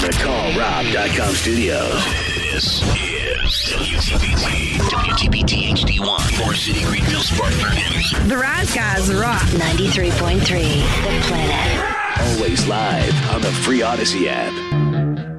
the CallRob.com studios. This is WTBT HD1, Moore City, Greenville, Spartanburg. The Rise Guys rock. 93.3, The Planet. Always live on the free Odyssey app.